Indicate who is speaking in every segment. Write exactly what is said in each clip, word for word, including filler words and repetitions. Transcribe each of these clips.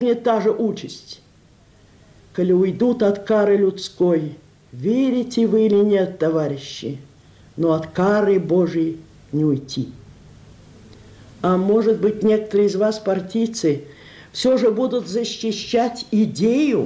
Speaker 1: не та же участь. Коли уйдут от кары людской, верите вы или нет, товарищи, но от кары Божией не уйти. А может быть, некоторые из вас, партийцы, все же будут защищать идею?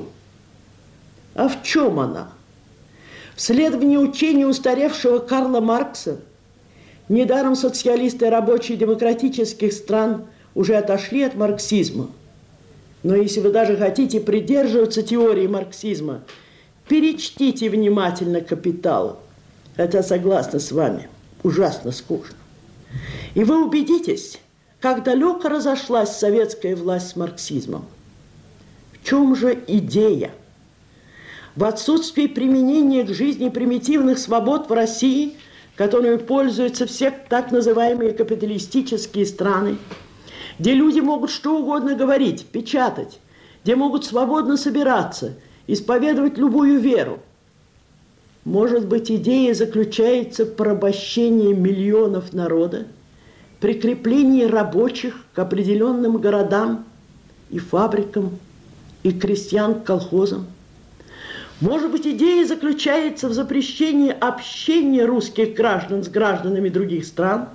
Speaker 1: А в чем она? В следовании учения устаревшего Карла Маркса. Недаром социалисты и рабочие демократических стран уже отошли от марксизма. Но если вы даже хотите придерживаться теории марксизма, перечтите внимательно «Капитал». Хотя, согласна с вами, ужасно скучно. И вы убедитесь, как далеко разошлась советская власть с марксизмом. В чем же идея? В отсутствии применения к жизни примитивных свобод в России, которыми пользуются все так называемые капиталистические страны, где люди могут что угодно говорить, печатать, где могут свободно собираться, исповедовать любую веру. Может быть, идея заключается в порабощении миллионов народа, прикреплении рабочих к определенным городам и фабрикам, и крестьян к колхозам. Может быть, идея заключается в запрещении общения русских граждан с гражданами других стран.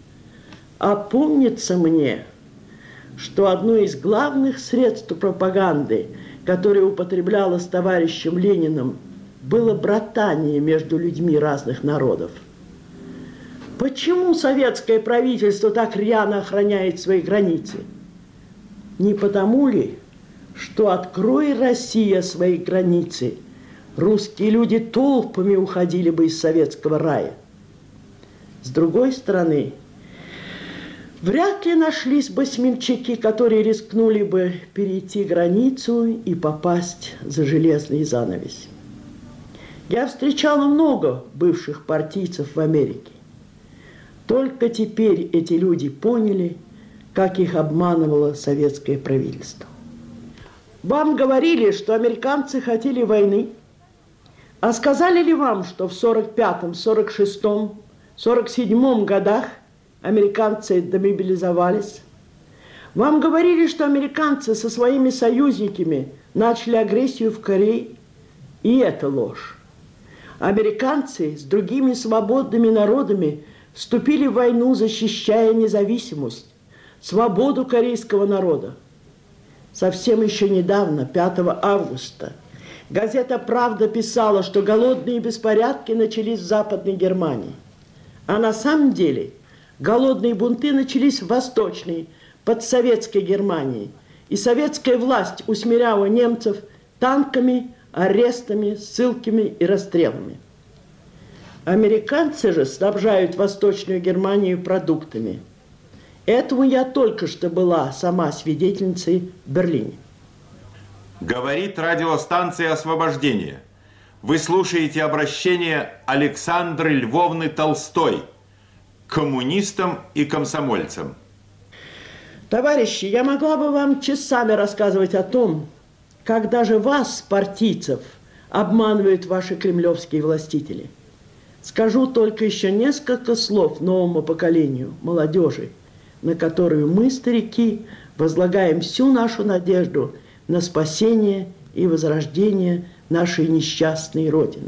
Speaker 1: А помнится мне, что одно из главных средств пропаганды, которое употреблялось товарищем Лениным, было братание между людьми разных народов. Почему советское правительство так рьяно охраняет свои границы? Не потому ли, что, открой Россия свои границы, русские люди толпами уходили бы из советского рая? С другой стороны, вряд ли нашлись бы смельчаки, которые рискнули бы перейти границу и попасть за железный занавес. Я встречала много бывших партийцев в Америке. Только теперь эти люди поняли, как их обманывало советское правительство. Вам говорили, что американцы хотели войны, а сказали ли вам, что в сорок пятом, сорок шестом, сорок седьмом годах американцы демобилизовались? Вам говорили, что американцы со своими союзниками начали агрессию в Корее? И это ложь. Американцы с другими свободными народами вступили в войну, защищая независимость, свободу корейского народа. Совсем еще недавно, пятого августа, газета «Правда» писала, что голодные беспорядки начались в Западной Германии. А на самом деле голодные бунты начались в Восточной, под советской Германией. И советская власть усмиряла немцев танками, арестами, ссылками и расстрелами. Американцы же снабжают Восточную Германию продуктами. Этому я только что была сама свидетельницей в Берлине.
Speaker 2: Говорит радиостанция «Освобождение». Вы слушаете обращение Александры Львовны Толстой к коммунистам и комсомольцам.
Speaker 1: Товарищи, я могла бы вам часами рассказывать о том, как даже вас, партийцев, обманывают ваши кремлевские властители. Скажу только еще несколько слов новому поколению, молодежи, на которую мы, старики, возлагаем всю нашу надежду на спасение и возрождение нашей несчастной Родины.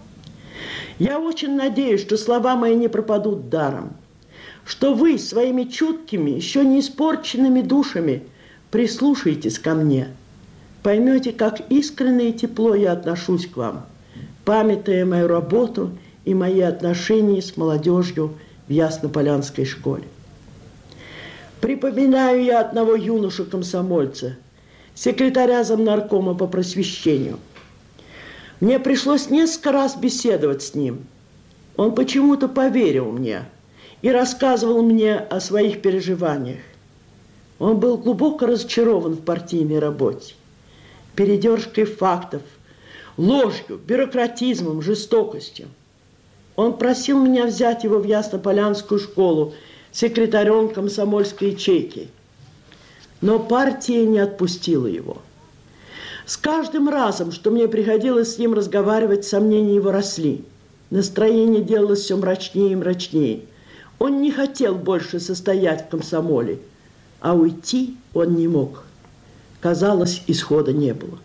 Speaker 1: Я очень надеюсь, что слова мои не пропадут даром, что вы своими чуткими, еще не испорченными душами прислушаетесь ко мне, поймете, как искренне и тепло я отношусь к вам, памятая мою работу и мои отношения с молодежью в Яснополянской школе. Припоминаю я одного юношу-комсомольца, секретаря замнаркома по просвещению. Мне пришлось несколько раз беседовать с ним. Он почему-то поверил мне и рассказывал мне о своих переживаниях. Он был глубоко разочарован в партийной работе, передержкой фактов, ложью, бюрократизмом, жестокостью. Он просил меня взять его в Яснополянскую школу секретарем комсомольской ячейки. Но партия не отпустила его. С каждым разом, что мне приходилось с ним разговаривать, сомнения его росли. Настроение делалось все мрачнее и мрачнее. Он не хотел больше состоять в комсомоле, а уйти он не мог. казалось, исхода не было.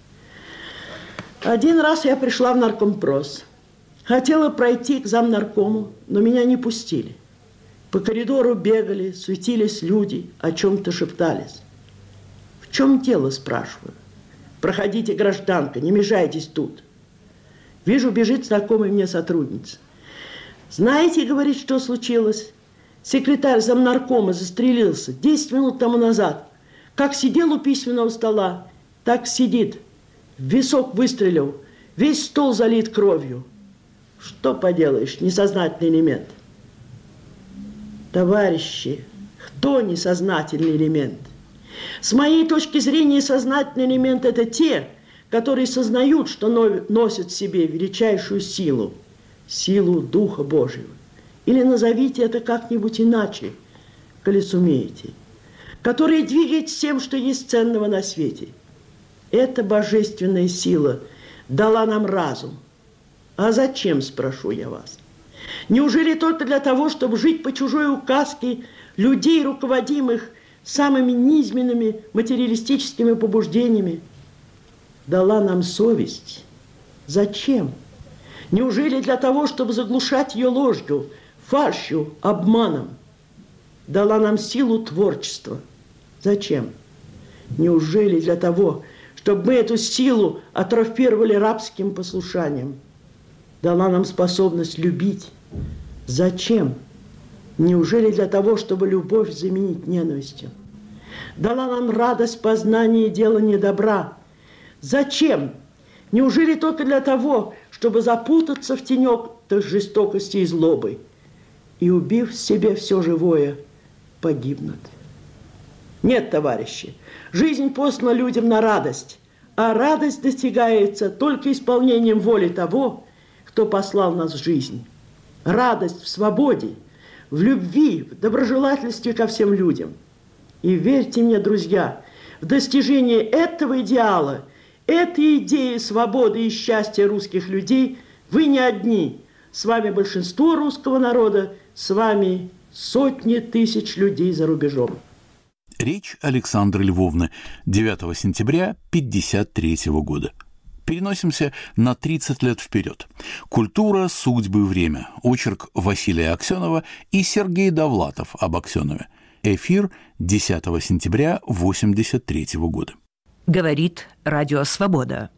Speaker 1: Один раз я пришла в наркомпрос. Хотела пройти к замнаркому, но меня не пустили. По коридору бегали, суетились люди, о чем-то шептались. «В чем дело?» – спрашиваю. «Проходите, гражданка, не мешайтесь тут». Вижу, бежит знакомая мне сотрудница. «Знаете, — говорит, — что случилось? Секретарь замнаркома застрелился десять минут тому назад. Как сидел у письменного стола, так сидит. В висок выстрелил, весь стол залит кровью». Что поделаешь, несознательный элемент. Товарищи, кто несознательный элемент? С моей точки зрения, сознательный элемент – это те, которые сознают, что носят в себе величайшую силу, силу Духа Божьего. Или назовите это как-нибудь иначе, коли сумеете. Которые двигают всем, что есть ценного на свете. Эта божественная сила дала нам разум. А зачем, спрошу я вас? Неужели только для того, чтобы жить по чужой указке людей, руководимых самыми низменными материалистическими побуждениями? Дала нам совесть. Зачем? Неужели для того, чтобы заглушать ее ложью, фальшью, обманом? Дала нам силу творчества. Зачем? Неужели для того, чтобы мы эту силу атрофировали рабским послушанием? Дала нам способность любить. Зачем? Неужели для того, чтобы любовь заменить ненавистью? Дала нам радость познания и делания добра. Зачем? Неужели только для того, чтобы запутаться в тенек жестокости и злобы и, убив в себе все живое, погибнуть? Нет, товарищи, жизнь послана людям на радость, а радость достигается только исполнением воли того, кто послал нас в жизнь. Радость в свободе, в любви, в доброжелательстве ко всем людям. И верьте мне, друзья, в достижении этого идеала, этой идеи свободы и счастья русских людей вы не одни. С вами большинство русского народа, с вами сотни тысяч людей за рубежом.
Speaker 3: Речь Александры Львовны девятого сентября пятьдесят третьего года. Переносимся на тридцать лет вперед. «Культура, судьбы, время». Очерк Василия Аксенова и Сергей Довлатов об Аксенове. Эфир десятого сентября восемьдесят третьего года.
Speaker 4: Говорит Радио Свобода.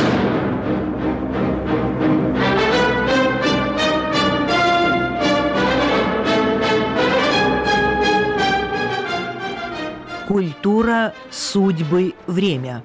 Speaker 4: Культура, судьбы, время.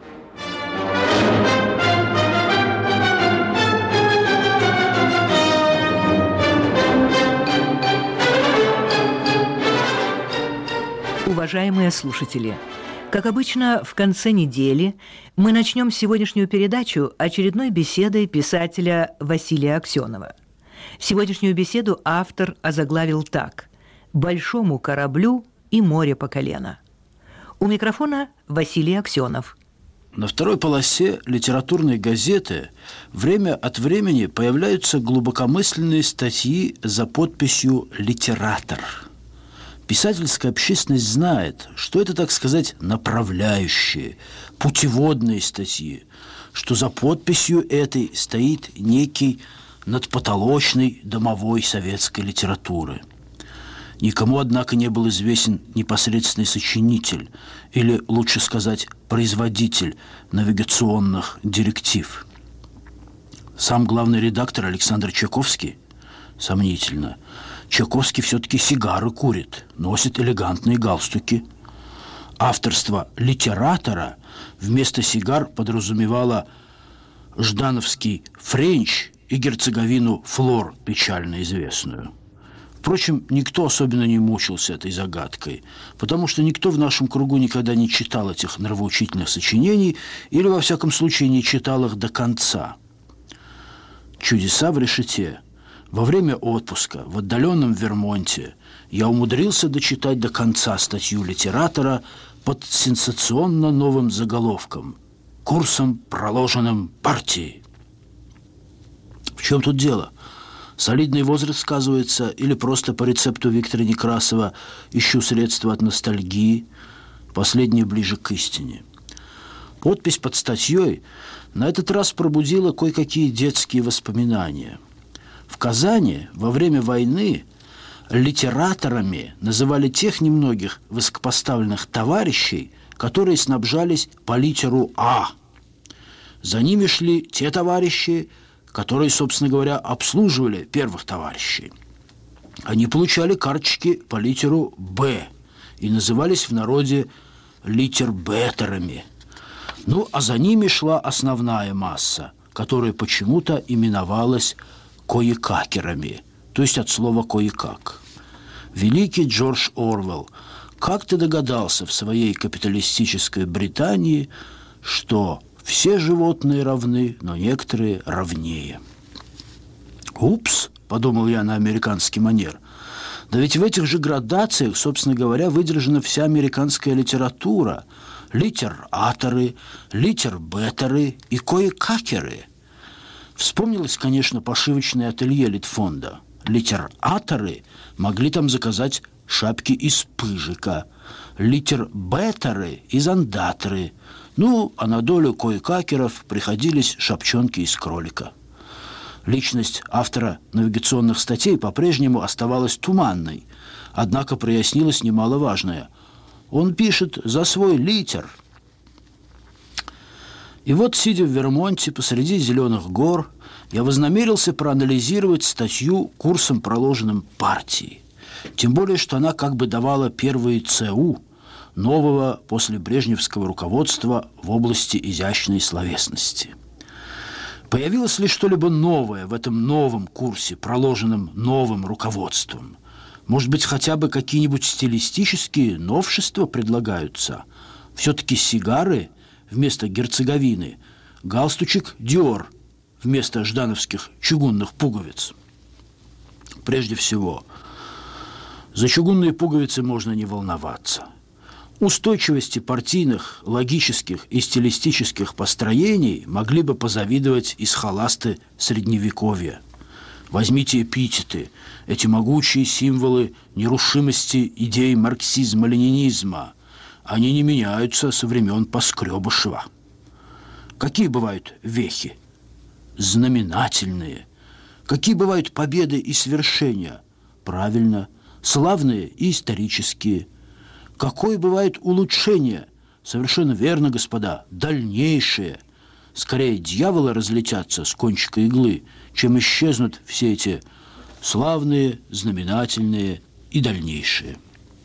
Speaker 4: Уважаемые слушатели, как обычно, в конце недели мы начнем сегодняшнюю передачу очередной беседой писателя Василия Аксенова. Сегодняшнюю беседу автор озаглавил так: «Большому кораблю и море по колено». У микрофона Василий Аксенов.
Speaker 5: На второй полосе литературной газеты время от времени появляются глубокомысленные статьи за подписью «Литератор». Писательская общественность знает, что это, так сказать, направляющие, путеводные статьи, что за подписью этой стоит некий надпотолочный домовой советской литературы. Никому, однако, не был известен непосредственный сочинитель, или, лучше сказать, производитель навигационных директив. Сам главный редактор Александр Чайковский, сомнительно, Чайковский все-таки сигары курит, носит элегантные галстуки. Авторство литератора вместо сигар подразумевало ждановский френч и герцеговину Флор, печально известную. Впрочем, никто особенно не мучился этой загадкой, потому что никто в нашем кругу никогда не читал этих нравоучительных сочинений или, во всяком случае, не читал их до конца. «Чудеса в решете». Во время отпуска в отдаленном Вермонте я умудрился дочитать до конца статью литератора под сенсационно новым заголовком «Курсом, проложенным партией». В чем тут дело? Солидный возраст сказывается или просто по рецепту Виктора Некрасова ищу средства от ностальгии, последнее ближе к истине. Подпись под статьей на этот раз пробудила кое-какие детские воспоминания. В Казани во время войны литераторами называли тех немногих высокопоставленных товарищей, которые снабжались по литеру «А». За ними шли те товарищи, которые, собственно говоря, обслуживали первых товарищей. Они получали карточки по литеру «Б» и назывались в народе литербетерами. Ну, а за ними шла основная масса, которая почему-то именовалась коекакерами, то есть от слова «кое-как». Великий Джордж Орвелл как-то догадался в своей капиталистической Британии, что все животные равны, но некоторые равнее. «Упс», – подумал я на американский манер, да ведь в этих же градациях, собственно говоря, выдержана вся американская литература – литераторы, литербетеры и коекакеры. Вспомнилось, конечно, пошивочное ателье Литфонда. Литераторы могли там заказать шапки из пыжика, литербетеры из андатры, ну, а на долю коекакеров приходились шапчонки из кролика. Личность автора навигационных статей по-прежнему оставалась туманной, однако прояснилось немаловажное. Он пишет за свой литер. И вот, сидя в Вермонте посреди зеленых гор, я вознамерился проанализировать статью курсом, проложенным партией. Тем более, что она как бы давала первые ЦУ нового после брежневского руководства в области изящной словесности. Появилось ли что-либо новое в этом новом курсе, проложенном новым руководством? Может быть, хотя бы какие-нибудь стилистические новшества предлагаются? Все-таки сигары вместо герцеговины, галстучек Диор вместо ждановских чугунных пуговиц. Прежде всего, за чугунные пуговицы можно не волноваться. Устойчивости партийных, логических и стилистических построений могли бы позавидовать и схоласты Средневековья. Возьмите эпитеты, эти могучие символы нерушимости идей марксизма-ленинизма. Они не меняются со времен Поскребышева. Какие бывают вехи? Знаменательные. Какие бывают победы и свершения? Правильно, славные и исторические. Какое бывает улучшение? Совершенно верно, господа, дальнейшее. Скорее дьяволы разлетятся с кончика иглы, чем исчезнут все эти славные, знаменательные и дальнейшие.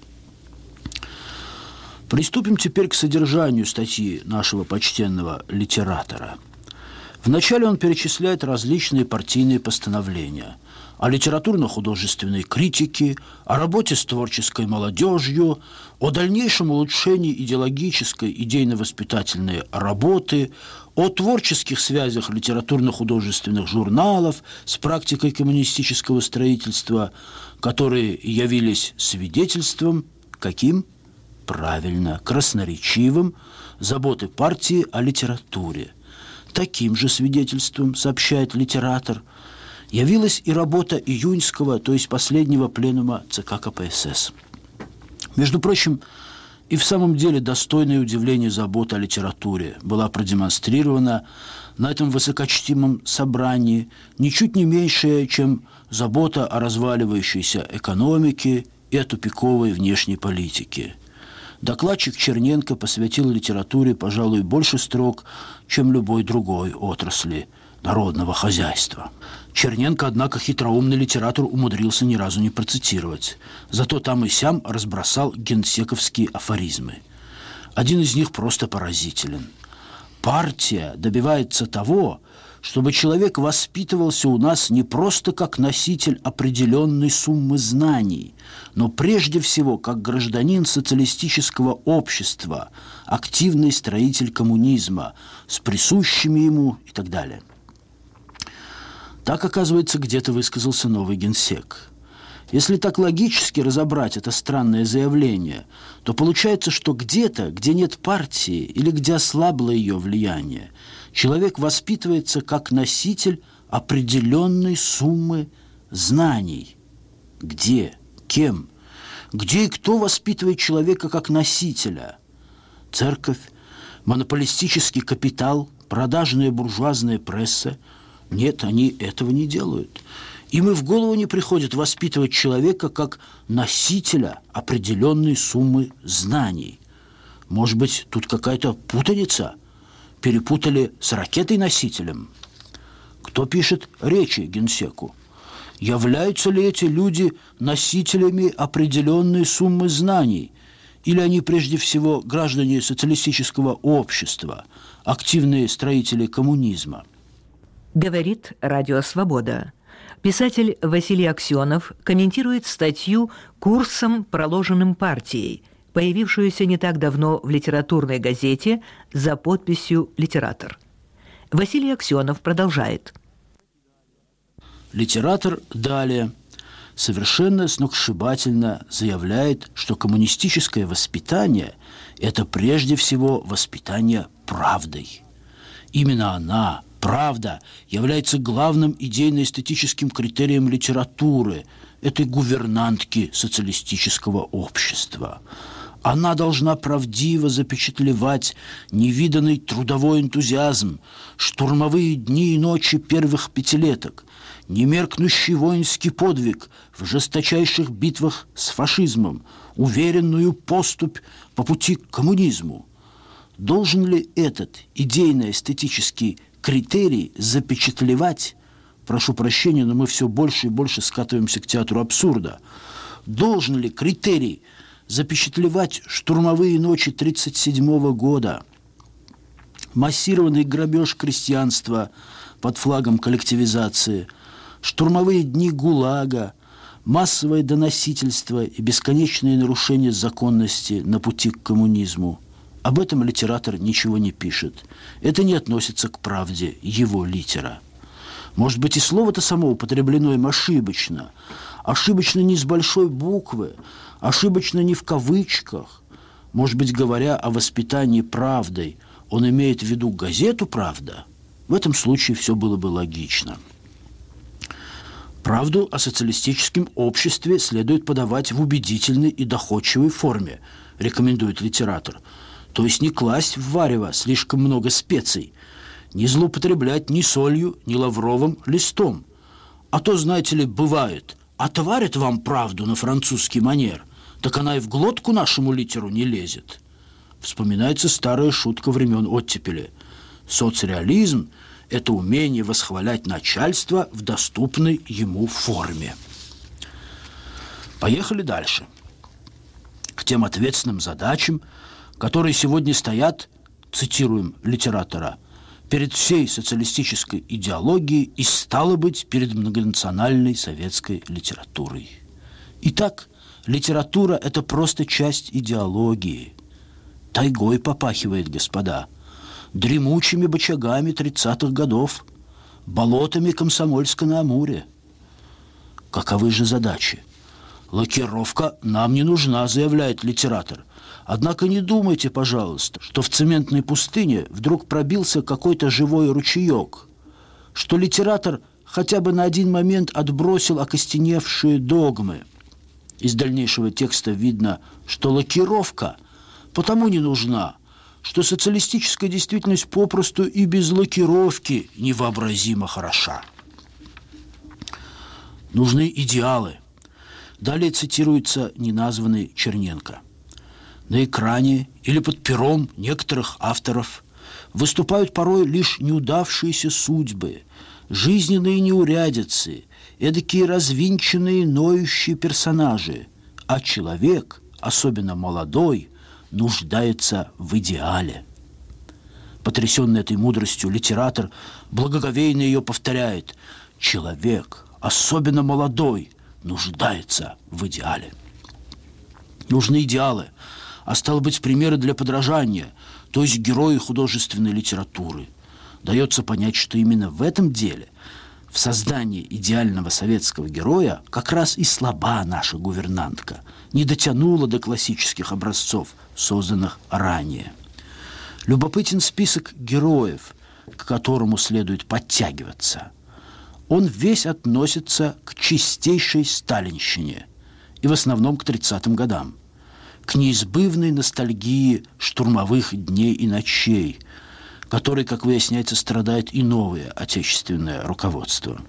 Speaker 5: Приступим теперь к содержанию статьи нашего почтенного литератора. Вначале он перечисляет различные партийные постановления о литературно-художественной критике, о работе с творческой молодежью, о дальнейшем улучшении идеологической, идейно-воспитательной работы, о творческих связях литературно-художественных журналов с практикой коммунистического строительства, которые явились свидетельством, каким? Правильно, красноречивым, заботы партии о литературе. Таким же свидетельством, сообщает литератор, явилась и работа июньского, то есть последнего пленума ЦК КПСС. Между прочим, и в самом деле достойное удивление забота о литературе была продемонстрирована на этом высокочтимом собрании, ничуть не меньшая, чем забота о разваливающейся экономике и о тупиковой внешней политике. Докладчик Черненко посвятил литературе, пожалуй, больше строк, чем любой другой отрасли народного хозяйства. Черненко, однако, хитроумный литератор умудрился ни разу не процитировать. Зато там и сям разбросал генсековские афоризмы. Один из них просто поразителен. Партия добивается того, чтобы человек воспитывался у нас не просто как носитель определенной суммы знаний, но прежде всего как гражданин социалистического общества, активный строитель коммунизма, с присущими ему и так далее. Так, оказывается, где-то высказался новый генсек. Если так логически разобрать это странное заявление, то получается, что где-то, где нет партии или где ослабло ее влияние, человек воспитывается как носитель определенной суммы знаний. Где? Кем? Где и кто воспитывает человека как носителя? Церковь, Монополистический капитал, продажная буржуазная пресса. Нет, они этого не делают. Им и в голову не приходит воспитывать человека как носителя определенной суммы знаний. Может быть, тут какая-то путаница? Перепутали с ракетой-носителем? Кто пишет речи генсеку? Являются ли эти люди носителями определенной суммы знаний? Или они прежде всего граждане социалистического общества, активные строители коммунизма?
Speaker 4: Говорит Радио Свобода. Писатель Василий Аксенов комментирует статью «Курсом, проложенным партией», появившуюся не так давно в литературной газете за подписью «Литератор». Василий Аксенов продолжает.
Speaker 5: Литератор далее совершенно сногсшибательно заявляет, что коммунистическое воспитание – это прежде всего воспитание правдой. Именно она, правда, является главным идейно-эстетическим критерием литературы, этой гувернантки социалистического общества. Она должна правдиво запечатлевать невиданный трудовой энтузиазм, штурмовые дни и ночи первых пятилеток, немеркнущий воинский подвиг в жесточайших битвах с фашизмом, уверенную поступь по пути к коммунизму. Должен ли этот идейно-эстетический критерий запечатлевать, прошу прощения, но мы все больше и больше скатываемся к театру абсурда, должен ли критерий запечатлевать штурмовые ночи тридцать седьмого года, массированный грабеж крестьянства под флагом коллективизации, штурмовые дни ГУЛАГа, массовое доносительство и бесконечные нарушения законности на пути к коммунизму? Об этом литератор ничего не пишет. Это не относится к правде его литера. Может быть, и слово-то само употреблено им ошибочно. Ошибочно не с большой буквы, ошибочно не в кавычках. Может быть, говоря о воспитании правдой, он имеет в виду газету «Правда»? В этом случае все было бы логично. Правду о социалистическом обществе следует подавать в убедительной и доходчивой форме, рекомендует литератор. То есть не класть в варево слишком много специй, не злоупотреблять ни солью, ни лавровым листом. А то, знаете ли, бывает, отварят вам правду на французский манер, так она и в глотку нашему литеру не лезет. Вспоминается старая шутка времен оттепели. Соцреализм – это умение восхвалять начальство в доступной ему форме. Поехали дальше. К тем ответственным задачам, которые сегодня стоят, цитируем литератора, перед всей социалистической идеологией и, стало быть, перед многонациональной советской литературой. Итак, литература – это просто часть идеологии. Тайгой попахивает, господа, дремучими бочагами тридцатых годов, болотами Комсомольска-на-Амуре. Каковы же задачи? Лакировка нам не нужна, заявляет литератор. Однако не думайте, пожалуйста, что в цементной пустыне вдруг пробился какой-то живой ручеек, что литератор хотя бы на один момент отбросил окостеневшие догмы. Из дальнейшего текста видно, что лакировка потому не нужна, что социалистическая действительность попросту и без лакировки невообразимо хороша. Нужны идеалы. Далее цитируется неназванный Черненко. На экране или под пером некоторых авторов выступают порой лишь неудавшиеся судьбы, жизненные неурядицы, эдакие развинченные, ноющие персонажи, а человек, особенно молодой, нуждается в идеале. Потрясенный этой мудростью, литератор благоговейно ее повторяет: человек, особенно молодой, нуждается в идеале. Нужны идеалы, а стало быть, примеры для подражания, то есть герои художественной литературы. Дается понять, что именно в этом деле, в создании идеального советского героя, как раз и слаба наша гувернантка, не дотянула до классических образцов, созданных ранее. Любопытен список героев, к которому следует подтягиваться. Он весь относится к чистейшей сталинщине и в основном к тридцатым годам. к неизбывной ностальгии штурмовых дней и ночей, которой, как выясняется, страдает и новое отечественное руководство.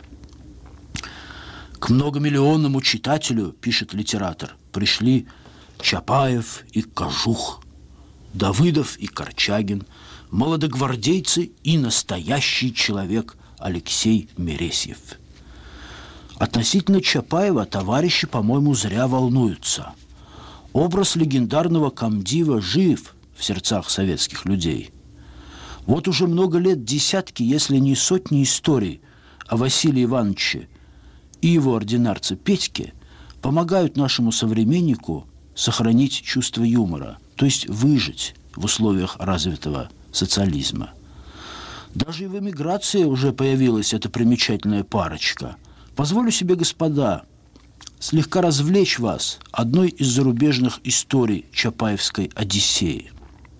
Speaker 5: К многомиллионному читателю, пишет литератор, пришли Чапаев и Кожух, Давыдов и Корчагин, молодогвардейцы и настоящий человек Алексей Мересьев. Относительно Чапаева товарищи, по-моему, зря волнуются. Образ легендарного комдива жив в сердцах советских людей. Вот уже много лет десятки, если не сотни историй о Василии Ивановиче и его ординарце Петьке помогают нашему современнику сохранить чувство юмора, то есть выжить в условиях развитого социализма. Даже и в эмиграции уже появилась эта примечательная парочка. Позволю себе, господа, слегка развлечь вас одной из зарубежных историй Чапаевской Одиссеи.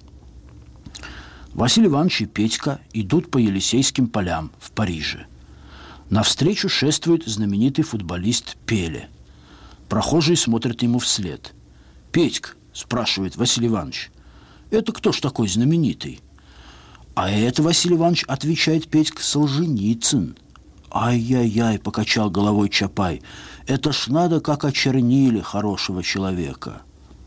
Speaker 5: Василий Иванович и Петька идут по Елисейским полям в Париже. Навстречу шествует знаменитый футболист Пеле. Прохожие смотрят ему вслед. «Петька», – спрашивает Василий Иванович, – «это кто ж такой знаменитый?» «А это, Василий Иванович, – отвечает Петька, – Солженицын». «Ай-яй-яй», – покачал головой Чапай, – «это ж надо, как очернили хорошего человека».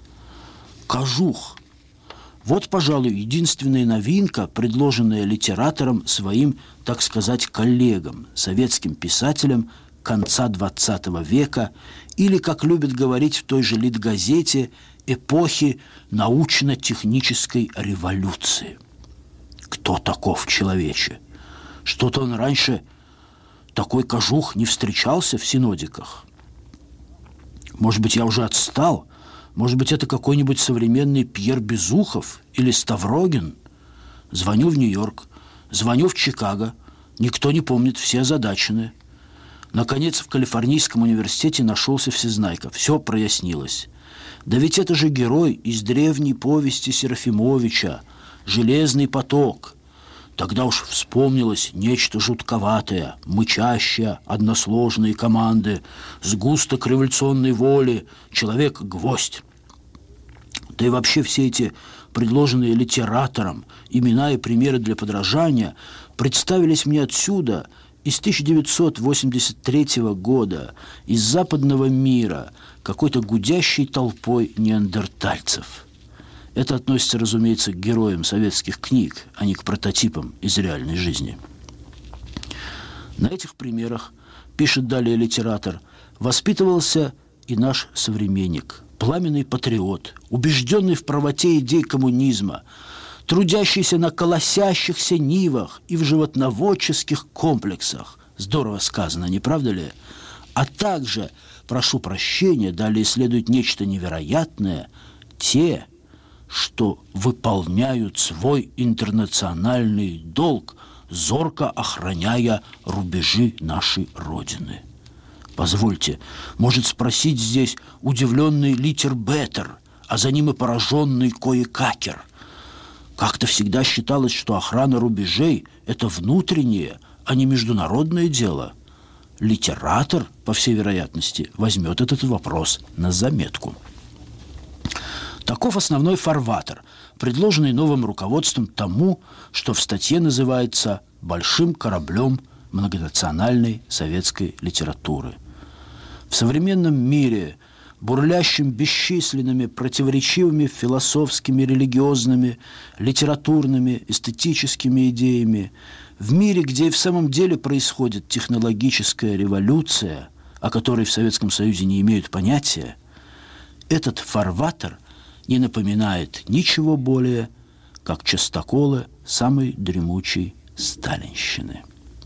Speaker 5: Кожух. Вот, пожалуй, единственная новинка, предложенная литератором своим, так сказать, коллегам, советским писателям конца двадцатого века или, как любят говорить в той же Литгазете, эпохи научно-технической революции. Кто таков человече? Что-то он раньше, такой кожух, не встречался в синодиках. Может быть, я уже отстал? Может быть, это какой-нибудь современный Пьер Безухов или Ставрогин? Звоню в Нью-Йорк, звоню в Чикаго. Никто не помнит, все озадачены. Наконец, в Калифорнийском университете нашелся всезнайка. Все прояснилось. Да ведь это же герой из древней повести Серафимовича «Железный поток». Тогда уж вспомнилось нечто жутковатое, мычащее, односложные команды, сгусток революционной воли, человек-гвоздь. Да и вообще все эти предложенные литератором имена и примеры для подражания представились мне отсюда, из тысяча девятьсот восемьдесят третьего года, из западного мира, какой-то гудящей толпой неандертальцев. Это относится, разумеется, к героям советских книг, а не к прототипам из реальной жизни. На этих примерах, пишет далее литератор, воспитывался и наш современник, пламенный патриот, убежденный в правоте идей коммунизма, трудящийся на колосящихся нивах и в животноводческих комплексах. Здорово сказано, не правда ли? А также, прошу прощения, далее следует нечто невероятное, те, что выполняют свой интернациональный долг, зорко охраняя рубежи нашей Родины. Позвольте, может спросить здесь удивленный Литербеттер, а за ним и пораженный Коекакер. Как-то всегда считалось, что охрана рубежей – это внутреннее, а не международное дело. Литератор, по всей вероятности, возьмет этот вопрос на заметку. Таков основной фарватер, предложенный новым руководством тому, что в статье называется «большим кораблем многонациональной советской литературы». В современном мире, бурлящим бесчисленными противоречивыми философскими, религиозными, литературными, эстетическими идеями, в мире, где и в самом деле происходит технологическая революция, о которой в Советском Союзе не имеют понятия, этот фарватер не напоминает ничего более, как частоколы самой дремучей сталинщины.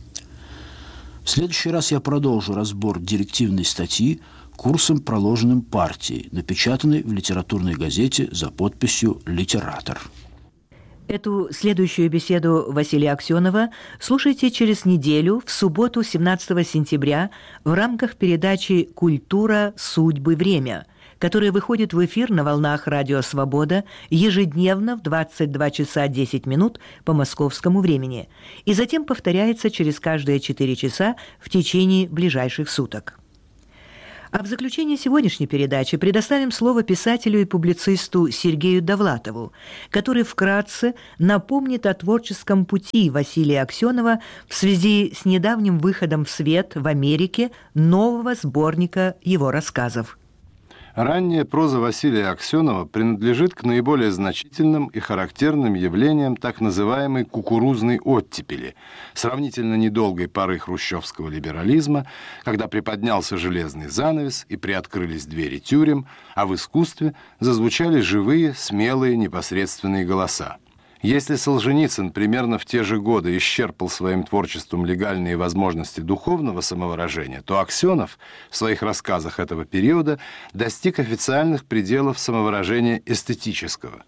Speaker 5: В следующий раз я продолжу разбор директивной статьи курсом, проложенным партией, напечатанной в литературной газете за подписью «Литератор».
Speaker 4: Эту следующую беседу Василия Аксенова слушайте через неделю, в субботу, семнадцатого сентября, в рамках передачи «Культура, судьбы, время», которая выходит в эфир на волнах «Радио Свобода» ежедневно в двадцать два часа десять минут по московскому времени и затем повторяется через каждые четыре часа в течение ближайших суток. А в заключение сегодняшней передачи предоставим слово писателю и публицисту Сергею Довлатову, который вкратце напомнит о творческом пути Василия Аксенова в связи с недавним выходом в свет в Америке нового сборника его рассказов.
Speaker 6: Ранняя проза Василия Аксенова принадлежит к наиболее значительным и характерным явлениям так называемой кукурузной оттепели, сравнительно недолгой поры хрущевского либерализма, когда приподнялся железный занавес и приоткрылись двери тюрем, а в искусстве зазвучали живые, смелые, непосредственные голоса. Если Солженицын примерно в те же годы исчерпал своим творчеством легальные возможности духовного самовыражения, то Аксенов в своих рассказах этого периода достиг официальных пределов самовыражения эстетического.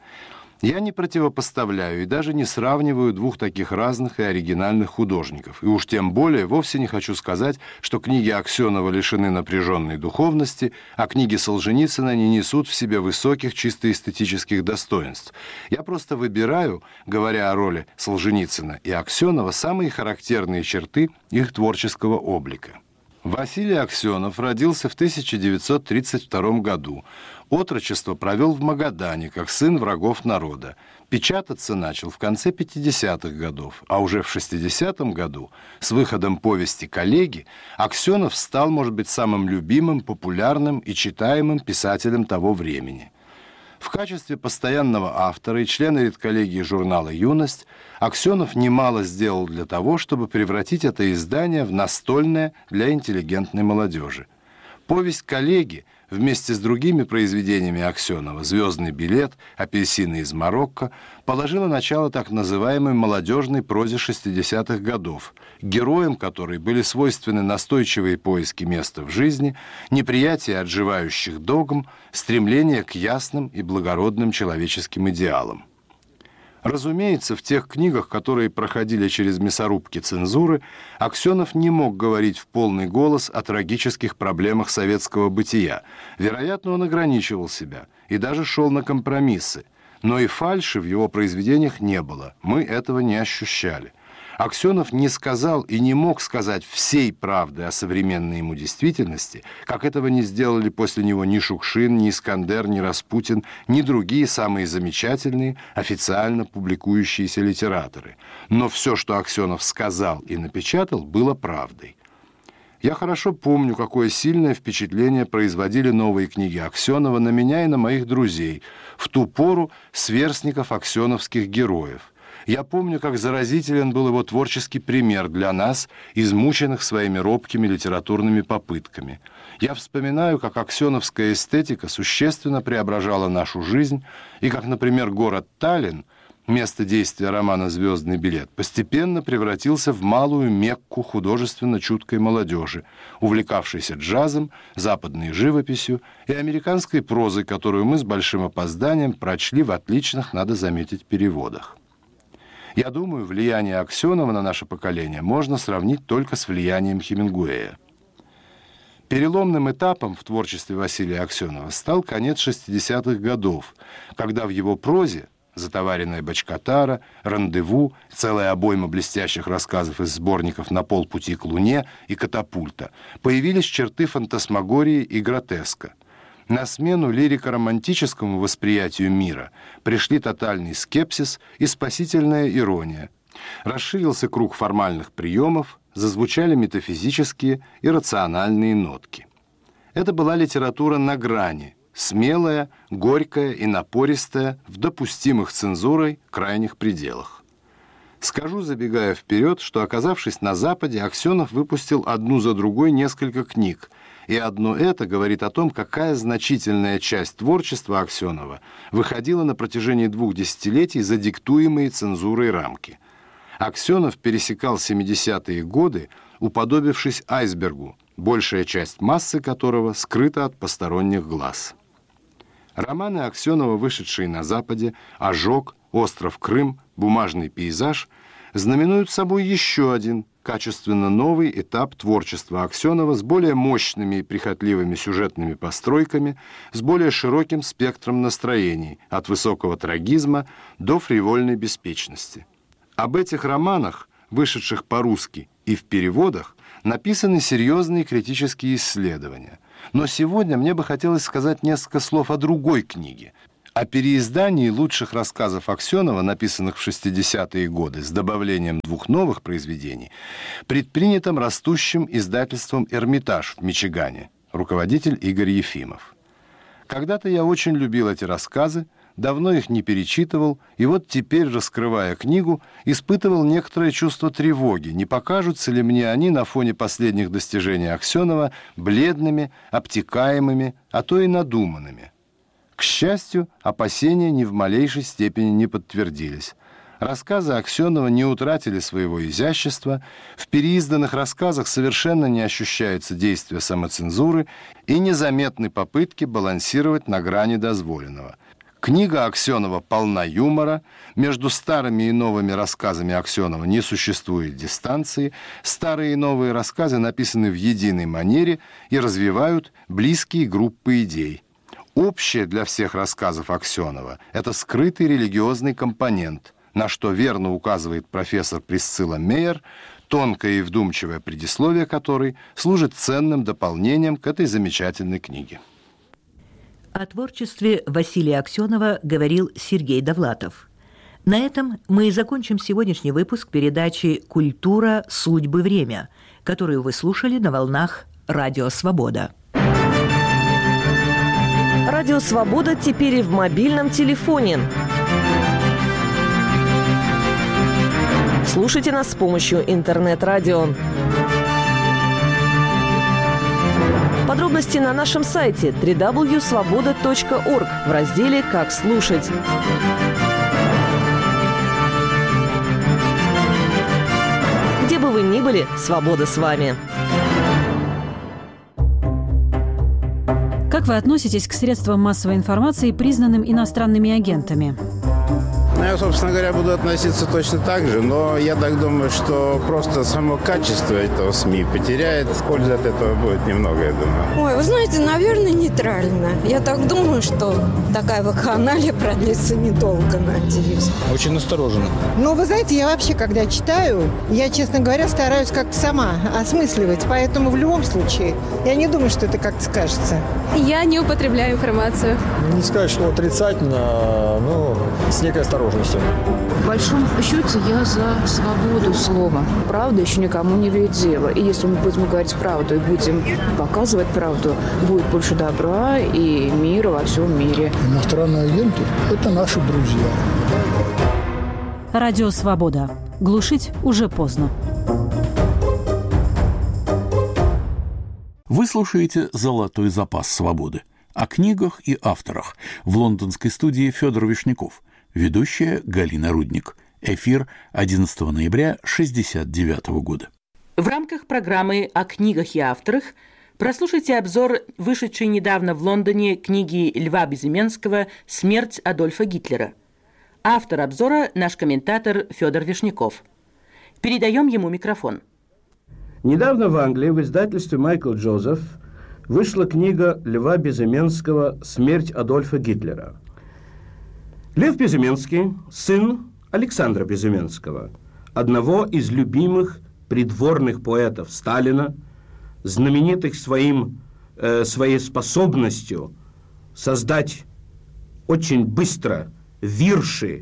Speaker 6: Я не противопоставляю и даже не сравниваю двух таких разных и оригинальных художников. И уж тем более вовсе не хочу сказать, что книги Аксенова лишены напряженной духовности, а книги Солженицына не несут в себе высоких чисто эстетических достоинств. Я просто выбираю, говоря о роли Солженицына и Аксенова, самые характерные черты их творческого облика. Василий Аксенов родился в тысяча девятьсот тридцать втором году. Отрочество провел в Магадане, как сын врагов народа. Печататься начал в конце пятидесятых годов, а уже в шестидесятом году, с выходом повести «Коллеги», Аксенов стал, может быть, самым любимым, популярным и читаемым писателем того времени. В качестве постоянного автора и члена редколлегии журнала «Юность» Аксенов немало сделал для того, чтобы превратить это издание в настольное для интеллигентной молодежи. Повесть «Коллеги» вместе с другими произведениями Аксенова «Звездный билет», «Апельсины из Марокко» положила начало так называемой молодежной прозе шестидесятых годов, героям которой были свойственны настойчивые поиски места в жизни, неприятие отживающих догм, стремление к ясным и благородным человеческим идеалам. Разумеется, в тех книгах, которые проходили через мясорубки цензуры, Аксенов не мог говорить в полный голос о трагических проблемах советского бытия. Вероятно, он ограничивал себя и даже шел на компромиссы. Но и фальши в его произведениях не было, мы этого не ощущали. Аксенов не сказал и не мог сказать всей правды о современной ему действительности, как этого не сделали после него ни Шукшин, ни Искандер, ни Распутин, ни другие самые замечательные, официально публикующиеся литераторы. Но все, что Аксенов сказал и напечатал, было правдой. Я хорошо помню, какое сильное впечатление производили новые книги Аксенова на меня и на моих друзей, в ту пору сверстников аксеновских героев. Я помню, как заразителен был его творческий пример для нас, измученных своими робкими литературными попытками. Я вспоминаю, как аксеновская эстетика существенно преображала нашу жизнь, и как, например, город Таллин, место действия романа «Звездный билет», постепенно превратился в малую Мекку художественно чуткой молодежи, увлекавшейся джазом, западной живописью и американской прозой, которую мы с большим опозданием прочли в отличных, надо заметить, переводах. Я думаю, влияние Аксенова на наше поколение можно сравнить только с влиянием Хемингуэя. Переломным этапом в творчестве Василия Аксенова стал конец шестидесятых годов, когда в его прозе «Затоваренная бочкатара», «Рандеву», целая обойма блестящих рассказов из сборников «На полпути к Луне» и «Катапульта» появились черты фантасмагории и гротеска. На смену лирико-романтическому восприятию мира пришли тотальный скепсис и спасительная ирония. Расширился круг формальных приемов, зазвучали метафизические и рациональные нотки. Это была литература на грани, смелая, горькая и напористая в допустимых цензурой крайних пределах. Скажу, забегая вперед, что, оказавшись на Западе, Аксенов выпустил одну за другой несколько книг, и одно это говорит о том, какая значительная часть творчества Аксенова выходила на протяжении двух десятилетий за диктуемые цензурой рамки. Аксенов пересекал семидесятые годы, уподобившись айсбергу, большая часть массы которого скрыта от посторонних глаз. Романы Аксенова, вышедшие на Западе, «Ожог», «Остров Крым», «Бумажный пейзаж», знаменуют собой еще один качественно новый этап творчества Аксенова с более мощными и прихотливыми сюжетными постройками, с более широким спектром настроений, от высокого трагизма до фривольной беспечности. Об этих романах вышедших по-русски и в переводах, написаны серьезные критические исследования. Но сегодня мне бы хотелось сказать несколько слов о другой книге, о переиздании лучших рассказов Аксенова, написанных в шестидесятые годы, с добавлением двух новых произведений, предпринятом растущим издательством «Эрмитаж» в Мичигане, руководитель Игорь Ефимов. Когда-то я очень любил эти рассказы, давно их не перечитывал, и вот теперь, раскрывая книгу, испытывал некоторое чувство тревоги, не покажутся ли мне они на фоне последних достижений Аксенова бледными, обтекаемыми, а то и надуманными. К счастью, опасения ни в малейшей степени не подтвердились. Рассказы Аксенова не утратили своего изящества, в переизданных рассказах совершенно не ощущается действие самоцензуры и незаметны попытки балансировать на грани дозволенного. Книга Аксенова полна юмора, между старыми и новыми рассказами Аксенова не существует дистанции, старые и новые рассказы написаны в единой манере и развивают близкие группы идей. Общее для всех рассказов Аксенова – это скрытый религиозный компонент, на что верно указывает профессор Присцилла Мейер, тонкое и вдумчивое предисловие которой служит ценным дополнением к этой замечательной книге.
Speaker 4: О творчестве Василия Аксенова говорил Сергей Довлатов. На этом мы и закончим сегодняшний выпуск передачи «Культура, судьбы, время», которую вы слушали на волнах «Радио Свобода».
Speaker 7: «Радио Свобода» теперь и в мобильном телефоне. Слушайте нас с помощью интернет-радио. Подробности на нашем сайте дабл ю дабл ю дабл ю точка свобода точка орг в разделе «Как слушать». Где бы вы ни были, свобода с вами.
Speaker 8: Как вы относитесь к средствам массовой информации, признанным иностранными агентами?
Speaker 9: Ну, я, собственно говоря, буду относиться точно так же, но я так думаю, что просто само качество этого СМИ потеряет. Пользы от этого будет немного, я думаю.
Speaker 10: Ой, вы знаете, наверное, нейтрально. Я так думаю, что такая вакханалия продлится недолго, надеюсь.
Speaker 11: Очень настороженно.
Speaker 12: Ну, вы знаете, я вообще, когда читаю, я, честно говоря, стараюсь как-то сама осмысливать, поэтому в любом случае я не думаю, что это как-то скажется.
Speaker 13: Я не употребляю информацию.
Speaker 11: Не сказать, что отрицательно, но с некой осторожностью.
Speaker 14: В большом счете я за свободу слова. Правда еще никому не ведет дело. И если мы будем говорить правду и будем показывать правду, будет больше добра и мира во всем мире.
Speaker 15: Иностранные агенты – это наши друзья.
Speaker 8: Радио «Свобода». Глушить уже поздно.
Speaker 3: Вы слушаете «Золотой запас свободы». О книгах и авторах. В лондонской студии Федор Вишняков. Ведущая Галина Рудник. Эфир одиннадцатого ноября шестьдесят девятого года.
Speaker 4: В рамках программы о книгах и авторах прослушайте обзор вышедшей недавно в Лондоне книги Льва Безыменского «Смерть Адольфа Гитлера». Автор обзора – наш комментатор Федор Вишняков. Передаем ему микрофон.
Speaker 16: Недавно в Англии в издательстве Майкл Джозеф вышла книга Льва Безыменского «Смерть Адольфа Гитлера». Лев Безыменский – сын Александра Безыменского, одного из любимых придворных поэтов Сталина, знаменитых своим, э, своей способностью создать очень быстро вирши,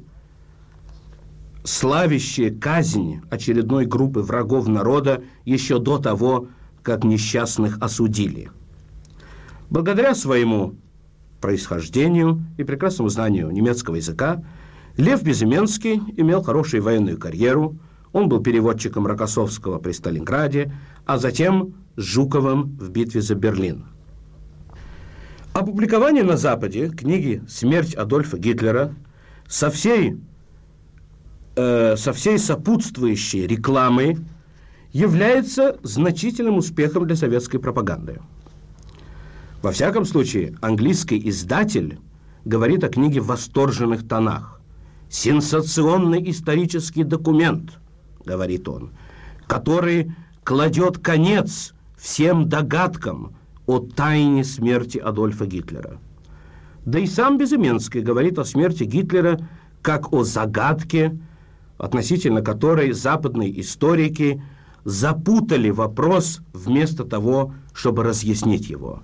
Speaker 16: славящие казнь очередной группы врагов народа еще до того, как несчастных осудили. Благодаря своему происхождению и прекрасному знанию немецкого языка Лев Безыменский имел хорошую военную карьеру. Он был переводчиком Рокоссовского при Сталинграде, а затем с Жуковым в битве за Берлин. Опубликование на Западе книги «Смерть Адольфа Гитлера» со всей, э, со всей сопутствующей рекламой является значительным успехом для советской пропаганды. Во всяком случае, английский издатель говорит о книге в восторженных тонах. «Сенсационный исторический документ», — говорит он, «который кладет конец всем догадкам о тайне смерти Адольфа Гитлера». Да и сам Безыменский говорит о смерти Гитлера как о загадке, относительно которой западные историки запутали вопрос вместо того, чтобы разъяснить его.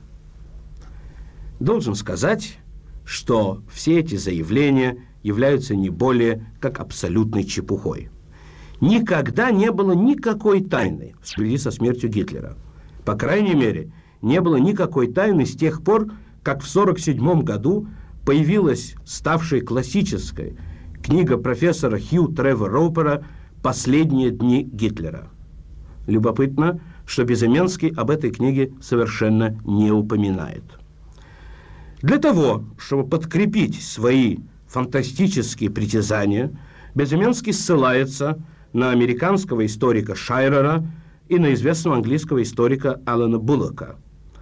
Speaker 16: Должен сказать, что все эти заявления являются не более как абсолютной чепухой. Никогда не было никакой тайны в связи со смертью Гитлера. По крайней мере, не было никакой тайны с тех пор, как в сорок седьмом году появилась ставшая классической книга профессора Хью Тревор Роупера «Последние дни Гитлера». Любопытно, что Безыменский об этой книге совершенно не упоминает. Для того, чтобы подкрепить свои фантастические притязания, Безыменский ссылается на американского историка Шайрера и на известного английского историка Алана Буллока.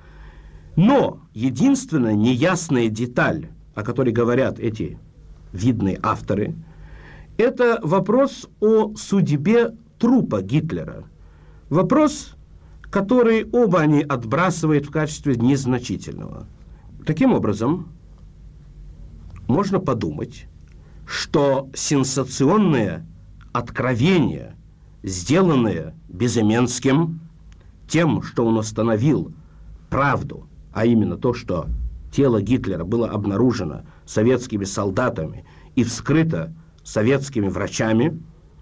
Speaker 16: Но единственная неясная деталь, о которой говорят эти видные авторы, это вопрос о судьбе трупа Гитлера. Вопрос, который оба они отбрасывают в качестве незначительного. Таким образом, можно подумать, что сенсационное откровение, сделанное Безыменским, тем, что он установил правду, а именно то, что тело Гитлера было обнаружено советскими солдатами и вскрыто советскими врачами,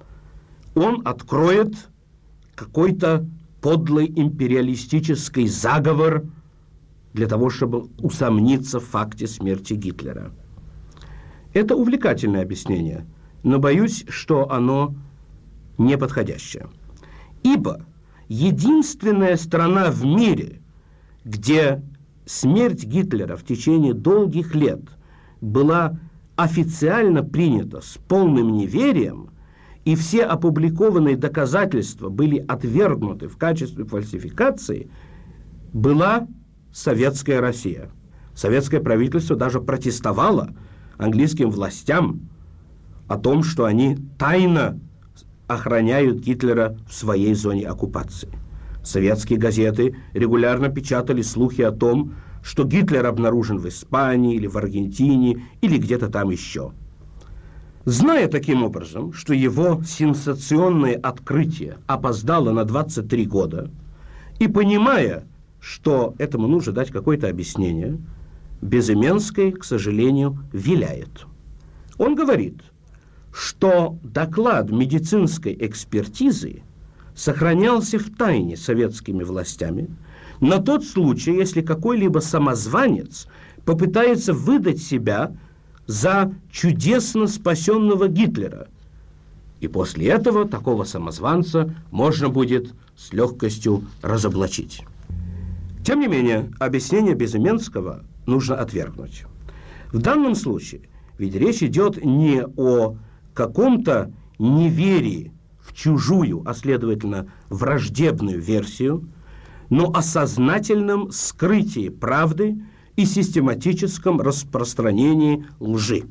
Speaker 16: он откроет какой-то подлый империалистический заговор для того, чтобы усомниться в факте смерти Гитлера. Это увлекательное объяснение, но боюсь, что оно неподходящее. Ибо единственная страна в мире, где смерть Гитлера в течение долгих лет была официально принята с полным неверием, и все опубликованные доказательства были отвергнуты в качестве фальсификации, была Советская Россия. Советское правительство даже протестовало английским властям о том, что они тайно охраняют Гитлера в своей зоне оккупации. Советские газеты регулярно печатали слухи о том, что Гитлер обнаружен в Испании или в Аргентине или где-то там еще. Зная таким образом, что его сенсационное открытие опоздало на двадцать три года, и понимая, что этому нужно дать какое-то объяснение, Безыменский, к сожалению, виляет. Он говорит, что доклад медицинской экспертизы сохранялся в тайне советскими властями на тот случай, если какой-либо самозванец попытается выдать себя за чудесно спасенного Гитлера. И после этого такого самозванца можно будет с легкостью разоблачить. Тем не менее, объяснение Безыменского нужно отвергнуть. В данном случае ведь речь идет не о каком-то неверии в чужую, а следовательно враждебную версию, но о сознательном скрытии правды и систематическом распространении лжи.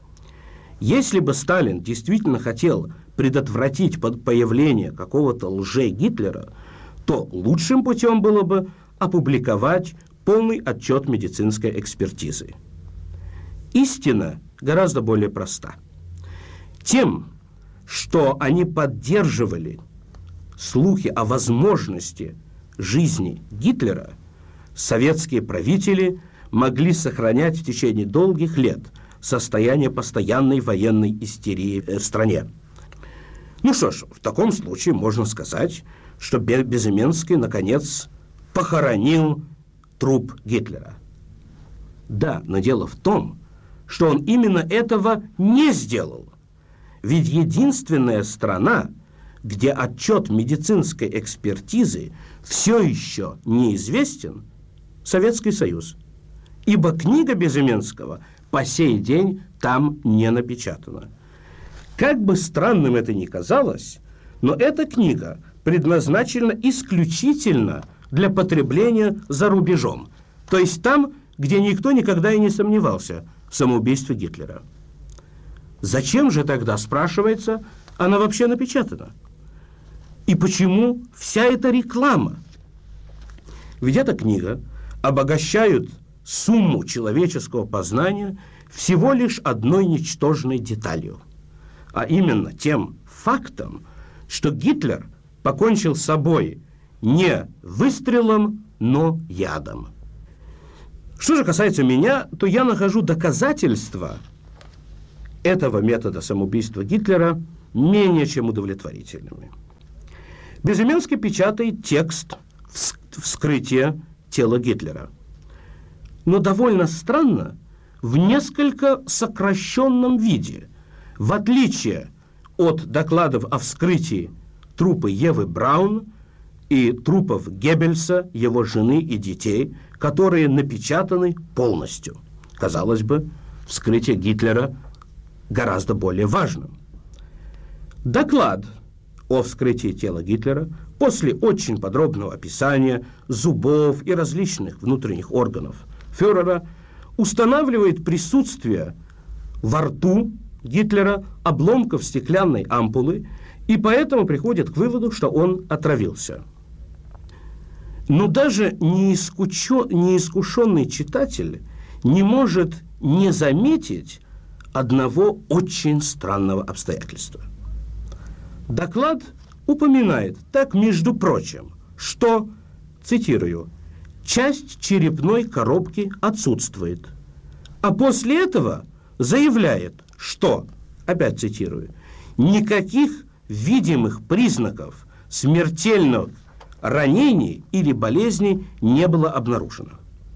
Speaker 16: Если бы Сталин действительно хотел предотвратить появление какого-то лже-Гитлера, то лучшим путем было бы опубликовать полный отчет медицинской экспертизы. Истина гораздо более проста. Тем, что они поддерживали слухи о возможности жизни Гитлера, советские правители могли сохранять в течение долгих лет состояние постоянной военной истерии в стране. Ну что ж, в таком случае можно сказать, что Безыменский, наконец, похоронил труп Гитлера. Да, но дело в том, что он именно этого не сделал. Ведь единственная страна, где отчет медицинской экспертизы все еще неизвестен, Советский Союз. Ибо книга Безыменского по сей день там не напечатана. Как бы странным это ни казалось, но эта книга предназначена исключительно для потребления за рубежом, то есть там, где никто никогда и не сомневался в самоубийстве Гитлера. Зачем же тогда, спрашивается, она вообще напечатана? И почему вся эта реклама? Ведь эта книга обогащает сумму человеческого познания всего лишь одной ничтожной деталью, а именно тем фактом, что Гитлер покончил с собой не выстрелом, но ядом. Что же касается меня, то я нахожу доказательства этого метода самоубийства Гитлера менее чем удовлетворительными. Безыменский печатает текст вскрытия тела Гитлера. Но довольно странно, в несколько сокращенном виде, в отличие от докладов о вскрытии трупа Евы Браун и трупов Геббельса, его жены и детей, которые напечатаны полностью. Казалось бы, вскрытие Гитлера гораздо более важным. Доклад о вскрытии тела Гитлера после очень подробного описания зубов и различных внутренних органов фюрера устанавливает присутствие во рту Гитлера обломков стеклянной ампулы и поэтому приходит к выводу, что он отравился. Но даже неискушенный читатель не может не заметить одного очень странного обстоятельства. Доклад упоминает, так между прочим, что, цитирую, «часть черепной коробки отсутствует», а после этого заявляет, что, опять цитирую, «никаких видимых признаков смертельных ранений или болезней не было обнаружено».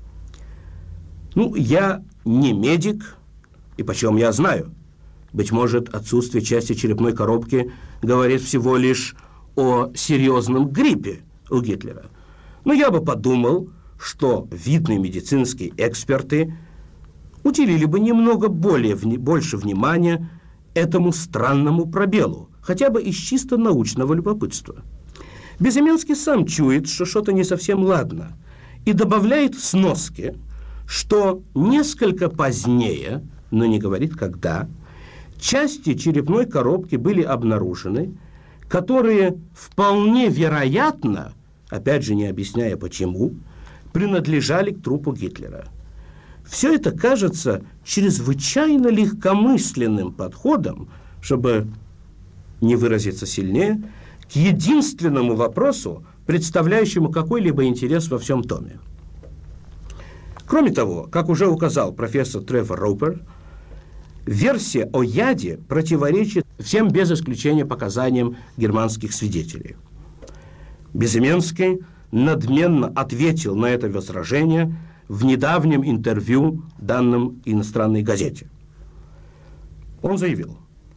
Speaker 16: Ну, я не медик, и почем я знаю? Быть может, отсутствие части черепной коробки говорит всего лишь о серьезном гриппе у Гитлера. Но я бы подумал, что видные медицинские эксперты уделили бы немного более, больше внимания этому странному пробелу, хотя бы из чисто научного любопытства. Безыменский сам чует, что что-то не совсем ладно, и добавляет в сноске, что несколько позднее, но не говорит когда, части черепной коробки были обнаружены, которые вполне вероятно, опять же не объясняя почему, принадлежали к трупу Гитлера. Все это кажется чрезвычайно легкомысленным подходом, чтобы не выразиться сильнее, к единственному вопросу, представляющему какой-либо интерес во всем томе. Кроме того, как уже указал профессор Тревор Роупер, версия о яде противоречит всем без исключения показаниям германских свидетелей. Безыменский надменно ответил на это возражение в недавнем интервью, данном иностранной газете. Он заявил: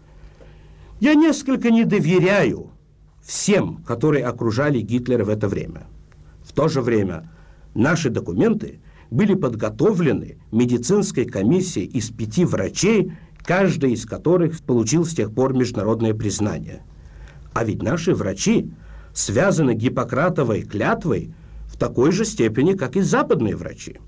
Speaker 16: «Я несколько не доверяю всем, которые окружали Гитлера в это время. В то же время наши документы были подготовлены медицинской комиссией из пяти врачей, каждый из которых получил с тех пор международное признание. А ведь наши врачи связаны Гиппократовой клятвой в такой же степени, как и западные врачи.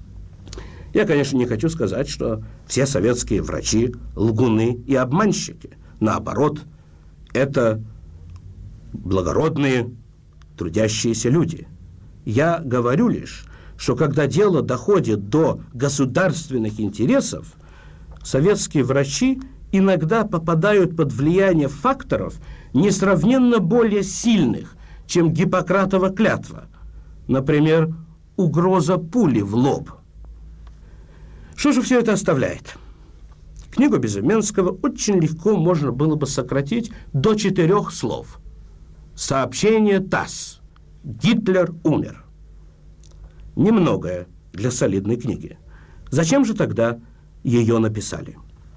Speaker 16: Я, конечно, не хочу сказать, что все советские врачи лгуны и обманщики. Наоборот, это благородные, трудящиеся люди. Я говорю лишь, что когда дело доходит до государственных интересов, советские врачи иногда попадают под влияние факторов несравненно более сильных, чем Гиппократова клятва. Например, угроза пули в лоб. Что же все это оставляет? Книгу Безыменского очень легко можно было бы сократить до четырех слов. Сообщение ТАСС. Гитлер умер. Немногое для солидной книги. Зачем же тогда ее написали?